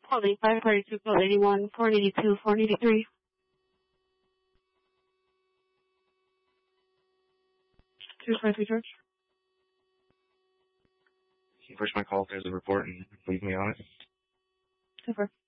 Holding 542, call 81, 482, 483. 253 George. Can you push my call if there's a report and leave me on it? Super.